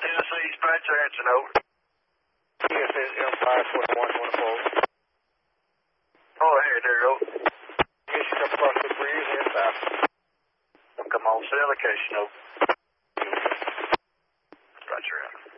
Tennessee, dispatcher, answer, over. TSS M521, you want to hold? Oh, hey, there you go. Yes, you come across the breeze and south. Come on, say location, over. Dispatcher, answer.